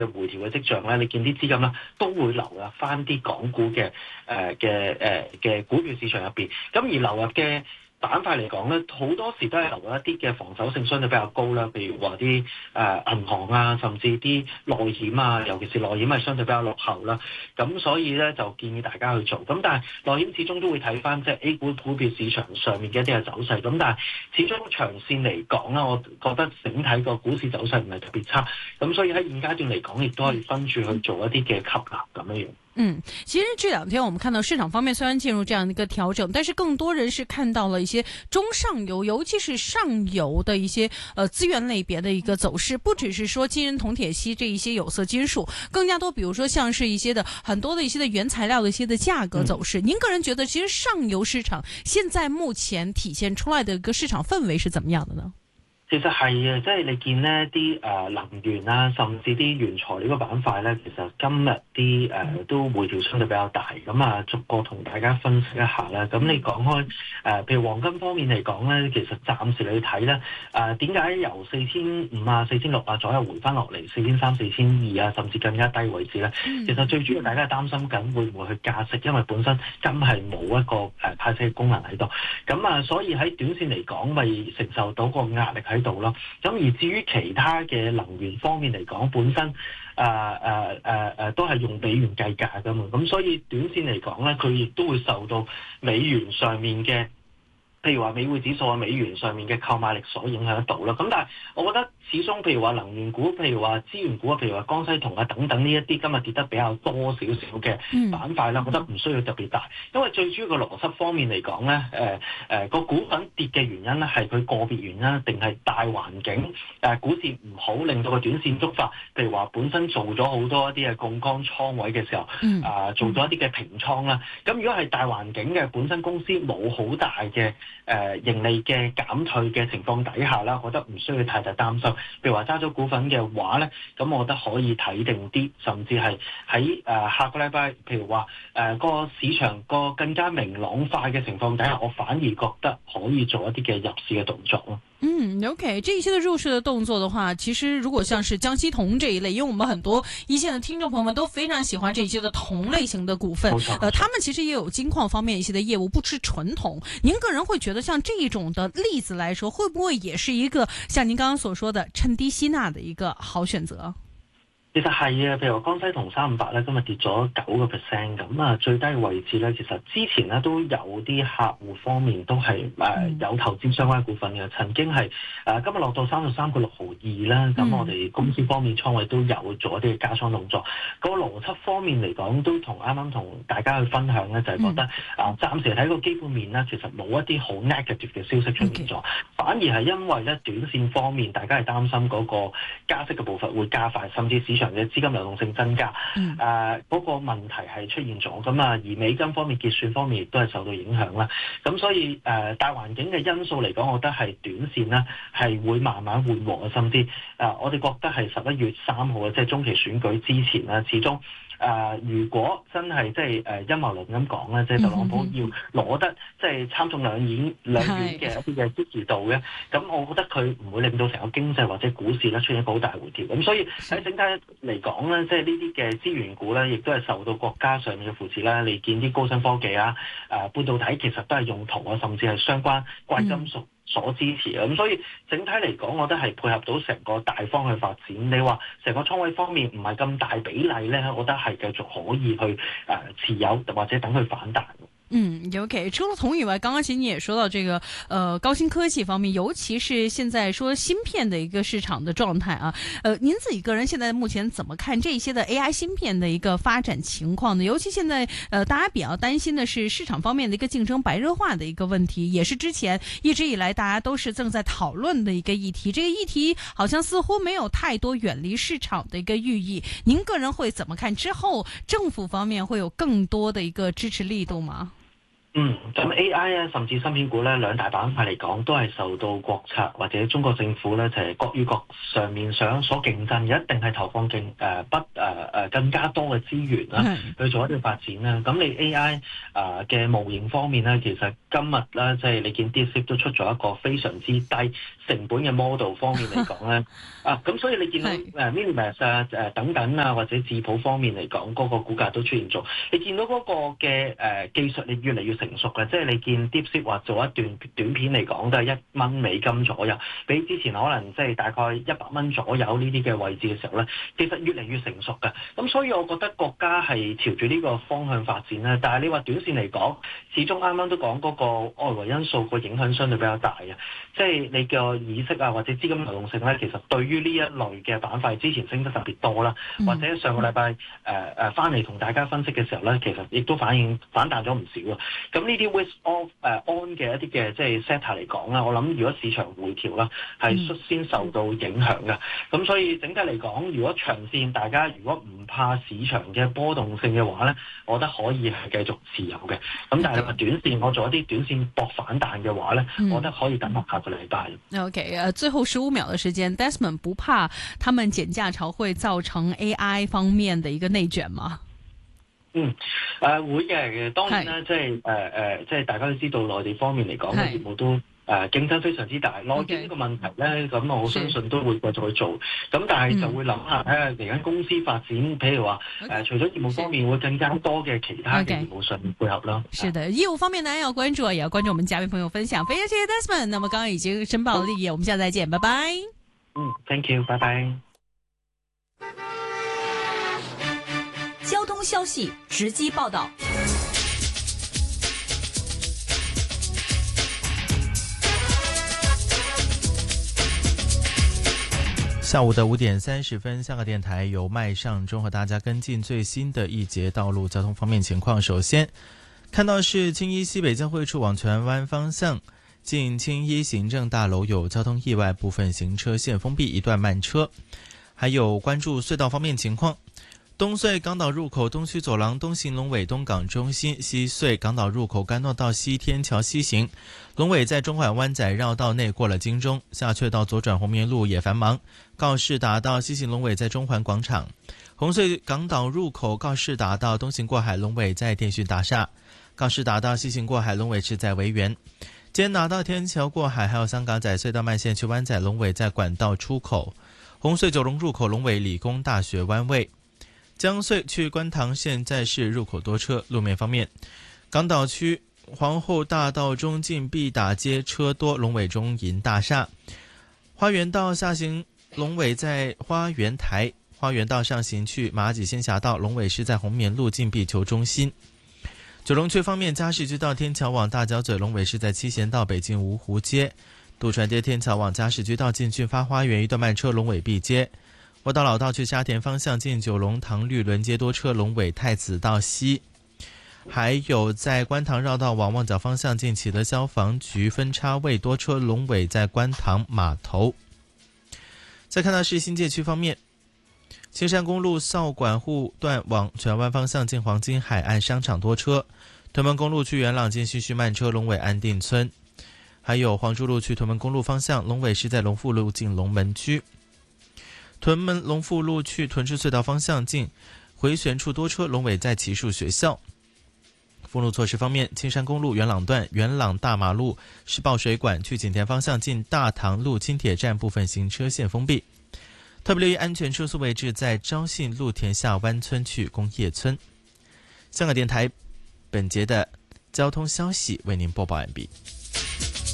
回調嘅跡象咧，你見啲資金咧都會流入翻啲港股嘅股票市場入邊，咁而流入嘅板塊嚟講咧，好多時都係留一啲嘅防守性相對比較高啦，譬如話啲銀行啊，甚至啲內險啊，尤其是內險係相對比較落後啦。咁所以咧就建議大家去做。咁但係內險始終都會睇翻即係 A 股股票市場上面嘅一啲嘅走勢。咁但係始終長線嚟講啦，我覺得整體個股市走勢唔係特別差。咁所以喺現階段嚟講，亦都可以分住去做一啲嘅吸納咁樣樣。 其實這兩天我們看到市場方面雖然進入這樣的一個調整，但是更多人是看到了一些中上游，尤其是上游的一些資源類別的一個走勢，不只是說金銀銅鐵錫這一些有色金屬，更加多比如說像是一些的很多的一些的原材料的一些的價格走勢。您個人覺得其實上游市場現在目前體現出來的一個市場氛圍是怎麼樣的呢？ 其實係啊，即係你見呢啲能源啊，甚至啲原材料嘅板塊咧，其實今日啲都回調相對比較大。咁啊，逐個同大家分析一下啦。咁你講開譬如黃金方面嚟講咧，其實暫時你睇咧點解由4500啊、4600啊左右回翻落嚟4300、4200啊，甚至更加低位置咧？其實最主要大家係擔心緊會唔會去加息，因為本身金係冇一個派息嘅功能喺度。咁啊，所以喺短線嚟講，咪承受到個壓力喺度咯。咁而至於其他嘅能源方面嚟講，本身都係用美元計價噶嘛，咁所以短線嚟講咧，佢亦都會受到美元上面嘅，譬如話美匯指數啊、美元上面嘅購買力所影響得到啦。咁但係我覺得始終譬如話能源股、譬如話資源股啊、譬如話江西銅啊等等呢一啲今日跌得比較多少少嘅板塊啦，我覺得唔需要特別大，因為最主要嘅邏輯方面嚟講咧，個股份跌嘅原因咧係佢個別原因，定係大環境股市唔好令到個短線觸發，譬如話本身做咗好多一啲嘅槓桿倉位嘅時候，做咗一啲嘅平倉啦。咁如果係大環境嘅本身公司冇好大嘅盈利嘅減退嘅情況底下啦，我覺得唔需要太大擔心。譬如話揸咗股份嘅話咧，咁我覺得可以睇定啲，甚至係喺下個禮拜，譬如話個市場個更加明朗化嘅情況底下，我反而覺得可以做一啲嘅入市嘅動作咯。 OK， 這一些的入市的動作的話，其實如果像是江西銅這一類，因為我們很多一線的聽眾朋友們都非常喜歡這一些的銅類型的股份，他們其實也有金礦方面一些的業務，不吃純銅。您個人會覺得像這一種的例子來說，會不會也是一個像您剛剛所說的趁低吸納的一個好選擇？ 其實係啊，譬如話江西銅358咧，今日跌咗9%，咁啊最低嘅位置咧，其實之前咧都有啲客戶方面都係有投資相關股份嘅，曾經係今日落到33.62啦，咁我哋公司方面倉位都有做一啲嘅加倉動作。個邏輯方面嚟講，都同啱啱同大家去分享咧，就係覺得暫時睇個基本面咧，其實冇一啲好 negative 嘅消息出現咗，反而係因為咧短線方面，大家係擔心嗰個加息嘅步伐會加快，甚至市場嘅資金流動性增加，嗰個問題係出現咗，咁而美金方面結算方面亦都係受到影響啦。咁所以大環境嘅因素嚟講，我覺得係短線呢係會慢慢緩和嘅，甚至我哋覺得係11月3號即係中期選舉之前啦，始終。如果真係即係陰謀論咁講咧，即係特朗普要攞得即係參眾兩院嘅一啲嘅支持度嘅，咁我覺得佢唔會令到成個經濟或者股市咧出現一個好大回調。咁所以喺整體嚟講咧，即係呢啲嘅資源股咧，亦都係受到國家上面嘅扶持啦。你見啲高新科技啊、半導體其實都係用銅啊，甚至係相關貴金屬所支持啊，咁所以整體嚟講，我覺得係配合到成個大方向發展。你話成個倉位方面唔係咁大比例咧，我覺得係繼續可以去持有或者等佢反彈。 OK， 除了銅以外，剛剛其實你也說到這個高新科技方面，尤其是現在說芯片的一個市場的狀態啊，您自己個人現在目前怎麼看這些的 AI 芯片的一個發展情況呢？尤其現在大家比較擔心的是市場方面的一個競爭白熱化的一個問題，也是之前一直以來大家都是正在討論的一個議題。這個議題好像似乎沒有太多遠離市場的一個寓意。您個人會怎麼看？之後政府方面會有更多的一個支持力度嗎？ 咁 AI 啊，甚至芯片股咧，兩大板塊嚟講，都係受到國策或者中國政府咧，就係各與各上面想所競爭，一定係投放更加多嘅資源啦，去做一啲發展啦。咁你 AI 嘅模型方面咧，其實今日咧，即係你見 DeepSeek 都出咗一個非常之低成本嘅 model 方面嚟講咧，咁所以你見到Minimax 等等啊，或者智譜方面嚟講，嗰個股價都出現咗。你見到嗰個嘅技術，你越嚟越成熟嘅，即係你見 DeepSeek 話做一段短片嚟講都係$1左右，比之前可能即係大概$100左右呢啲嘅位置嘅時候咧，其實越嚟越成熟嘅。咁所以我覺得國家係朝住呢個方向發展啦。但係你話短線嚟講，始終啱啱都講嗰個外圍因素個影響相對比較大嘅，即係你嘅議息啊或者資金流動性咧，其實對於呢一類嘅板塊之前升得特別多啦，或者上個禮拜翻嚟同大家分析嘅時候咧，其實亦都反彈咗唔少啊。咁呢啲 risk off on 嘅一啲嘅即係 sector 嚟講啦，我諗如果市場回調啦，係率先受到影響嘅。咁所以整體嚟講，如果長線大家如果唔怕市場嘅波動性嘅話咧，我覺得可以係繼續持有嘅。咁但係你話短線我做一啲短線搏反彈嘅話咧，我覺得可以等下個禮拜。 OK， 最後15秒嘅時間 ，Desmond 不怕他們減價潮會造成 AI 方面的一個內捲嗎？ 會嘅，當然啦，即係大家都知道內地方面嚟講嘅業務都競爭非常之大，內地呢個問題咧，咁我相信都會繼續去做，咁但係就會諗下睇下嚟緊公司發展，譬如話除咗業務方面會更加多嘅其他嘅業務上面配合啦。 是的，業務方面呢要關注，也要關注我們嘉賓朋友分享。非常謝謝 Desmond， 那麼剛剛已經申報了利益，我們下次再見，拜拜。 Thank you， 拜拜。 交通消息直擊報道。 下午的5點30分，香港電台由麥尚中和大家跟進最新的一節道路交通方面情況。首先看到是青衣西北交匯處往荃灣方向，近青衣行政大樓有交通意外，部分行車線封閉，一段慢車。還有關注隧道方面情況。東隧港島入口東區走廊東行龍尾東港中心，西隧港島入口干諾道西天橋西行，龍尾在中環灣仔繞道內過了金鐘，下翠道左轉紅棉路也繁忙，告士打道西行龍尾在中環廣場，紅隧港島入口告士打道東行過海龍尾在電訊大廈，告士打道西行過海龍尾是在維園，堅拿道天橋過海還有香港仔隧道慢線去灣仔龍尾在管道出口，紅隧九龍入口龍尾理工大學灣位，江隧去觀塘現在是入口多車。路面方面，港島區皇后大道中近畢打街車多，龍尾中銀大廈，花園道下行龍尾在花園台，花園道上行去馬己仙峽道龍尾是在紅棉路近壁球中心。九龍區方面，加士居道天橋往大角咀龍尾是在七賢道北近蕪湖街，渡船街天橋往加士居道近駿發花園一段慢車龍尾碧街，窩道老道去沙田方向近九龍塘綠輪街多車龍尾太子道西，還有在觀塘繞道往旺角方向近啟德消防局分叉位多車龍尾在觀塘碼頭。再看到是新界區方面，青山公路掃管戶段往荃灣方向近黃金海岸商場多車，屯門公路去元朗近徐徐慢車龍尾安定村，還有黃竹路去屯門公路方向龍尾是在龍富路近龍門居，屯門龍富路去屯赤隧道方向近回旋處多車龍尾在奇樹學校。封路措施方面，青山公路元朗段元朗大馬路是爆水管，去景田方向近大塘路輕鐵站部分行車線封閉，特別留意安全車速位置在昭信路田下灣村去工業村。香港電台本節的交通消息為您播報完畢。